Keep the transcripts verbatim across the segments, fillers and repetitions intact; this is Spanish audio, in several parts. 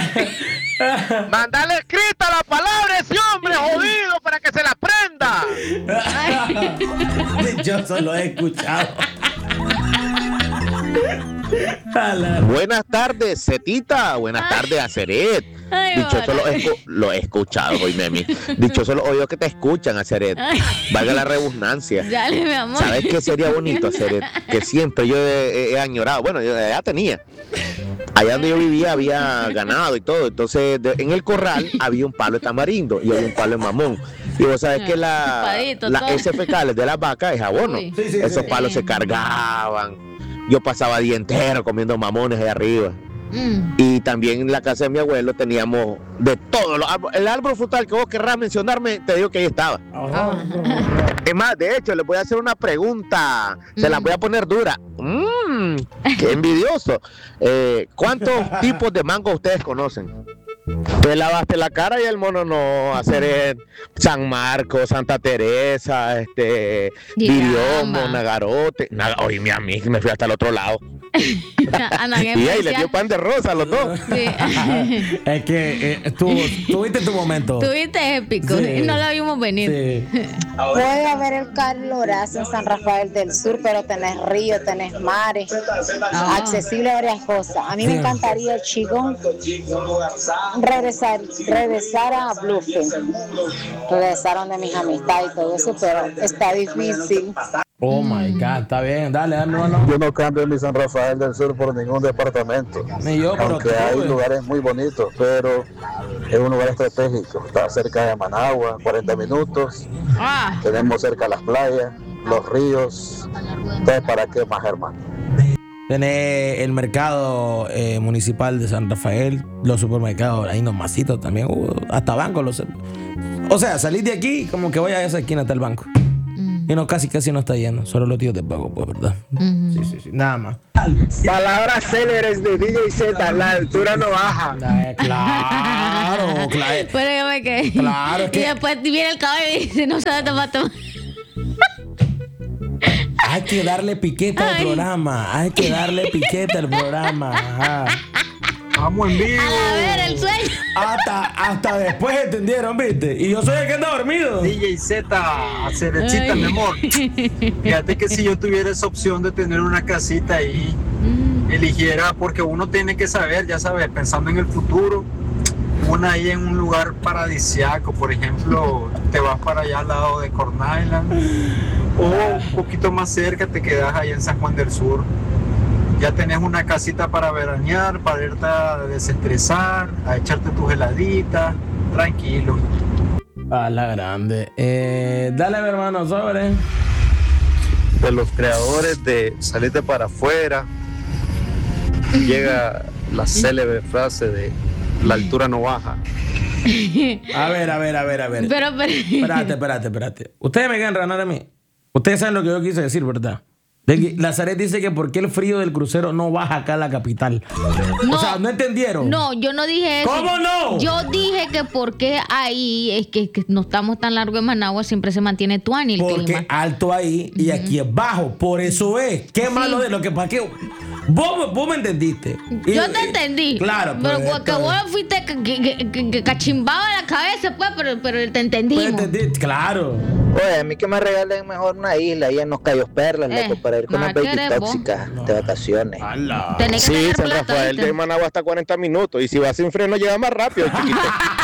Mandale escrita la palabra a ese hombre jodido para que se la aprenda. Yo solo he escuchado. Buenas tardes, Cetita. Buenas Ay. tardes, Aceret. Dichoso lo he, lo he escuchado, hoy memi. Dichoso los oídos que te escuchan, Aceret. Valga la redundancia. Dale, mi amor. ¿Sabes qué sería bonito, Aceret? Que siempre yo he, he añorado. Bueno, yo ya tenía. Allá donde yo vivía había ganado y todo. Entonces, de, en el corral había un palo de tamarindo y había un palo de mamón. Y vos sabés que la, la S fecales de las vacas es abono. Sí, sí, Esos sí. palos sí. se cargaban. Yo pasaba día entero comiendo mamones allá arriba. Mm. Y también en la casa de mi abuelo teníamos de todo. Los árboles, el árbol frutal que vos querrás mencionarme, te digo que ahí estaba. Oh. Es más, de hecho, les voy a hacer una pregunta. Se mm. la voy a poner dura. Mmm, qué envidioso. Eh, ¿Cuántos tipos de mango ustedes conocen? Te lavaste la cara y el mono no. Hacer el San Marcos, Santa Teresa, este, Viriomo, Nagarote. Naga, oye, mi amigo, me fui hasta el otro lado. Y ahí le dio pan de rosa a los dos. Sí. Es que eh, tú, tuviste tu momento. Tuviste épico. Sí. No la vimos venir. Sí. Puede haber el calorazo en San Rafael del Sur, pero tenés río, tenés mares, ah. accesible a varias cosas. A mí sí. me encantaría, chico, regresar, regresar a Bluefield, regresar donde mis amistades y todo eso, pero está difícil. Oh my God, está bien, dale, dame uno. Yo no cambio mi San Rafael del Sur por ningún departamento. Ni yo, pero aunque hay ves. lugares muy bonitos, pero es un lugar estratégico. Está cerca de Managua, cuarenta minutos. Ah. Tenemos cerca las playas, los ríos. Entonces, ¿para qué más, hermano? Tiene el mercado eh, municipal de San Rafael, los supermercados, ahí nomasitos también, uh, hasta bancos. Los... O sea, salís de aquí como que voy a esa esquina hasta el banco. Y no, casi casi no está lleno. Solo los tíos de pago, pues, ¿verdad? Uh-huh. Sí, sí, sí. Nada más. Palabras célebres de D J Z. La altura no baja. Eh, claro, claro. Pero yo me quedé. Claro, es que... Y después viene el cabello y dice, no sabe tomar, tomar. Hay que darle piquete al programa. Hay que darle piquete al programa. Ajá. Vamos en vivo. A ver, el sueño. Hasta, hasta después entendieron, ¿viste? Y yo soy el que anda dormido. D J Z, Cerecita, mi amor. Fíjate que si yo tuviera esa opción de tener una casita ahí, mm. eligiera, porque uno tiene que saber, ya sabes, pensando en el futuro, una ahí en un lugar paradisiaco, por ejemplo, te vas para allá al lado de Corn Island, o un poquito más cerca te quedas ahí en San Juan del Sur. Ya tenés una casita para veranear, para irte a desestresar, a echarte tus heladitas, tranquilo. A la grande. Eh, dale, mi hermano, sobre. De los creadores de Salite para afuera, llega la célebre frase de la altura no baja. A ver, a ver, a ver, a ver. Pero, pero... Espérate, espérate, espérate. Ustedes me quieren ranar a mí. Ustedes saben lo que yo quise decir, ¿verdad? Lazaret dice que por qué el frío del crucero no baja acá a la capital. No, o sea, ¿no entendieron? No, yo no dije eso. ¿Cómo no? Yo dije que porque ahí es que, que no estamos tan largo en Managua, siempre se mantiene tuani el porque clima. Porque alto ahí y uh-huh. aquí es bajo. Por eso es. Qué sí. malo de lo que para qué. Vos, vos me entendiste. Y, yo te entendí. Claro, pero, pero porque vos fuiste que, que, que, que cachimbaba la cabeza, pues, pero, pero te entendimos. Pues entendí, claro. Oye, a mí que me regalen mejor una isla ahí en los Cayos Perlas, eh, loco, para ir con unas baby tóxicas no. de vacaciones. Tenés que sí, San Rafael de Managua hasta cuarenta minutos. Y si vas sin freno, llega más rápido, chiquito.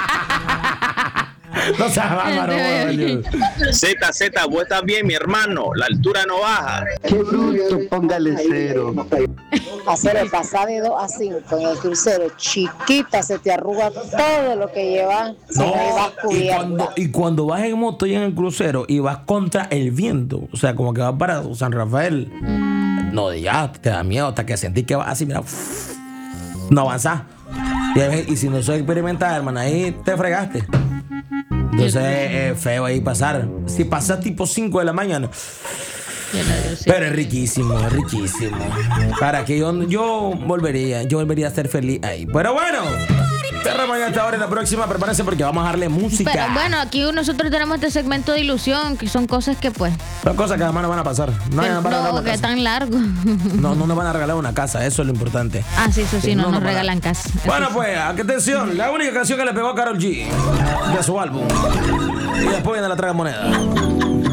No seas bárbaro. Z, Z, vos estás bien, mi hermano. La altura no baja. Qué bruto, póngale cero. Hacer el pasar de dos a cinco en el crucero, chiquita, se te arruga todo lo que llevas. No, y cuando, y cuando vas en moto y en el crucero y vas contra el viento, o sea, como que vas para San Rafael, mm. no, ya te da miedo hasta que sentís que vas así, mira, no avanzás. Y, y si no soy experimentada, hermana, ahí te fregaste. Entonces es feo ahí pasar. Si pasas tipo cinco de la mañana. Pero es riquísimo, es riquísimo. Para que yo, yo volvería, yo volvería a ser feliz ahí. Pero bueno. Cerramos ya esta hora y la próxima prepárense porque vamos a darle música. Pero bueno, aquí nosotros tenemos este segmento de ilusión, que son cosas que pues... Son cosas que además no van a pasar. No, Pero, van a no que es tan largo. No, no nos van a regalar una casa, eso es lo importante. Ah, sí, eso sí, sí no, no nos regalan casa. Bueno, eso pues, atención, la única canción que le pegó a Karol G de su álbum. Y después viene la traga moneda.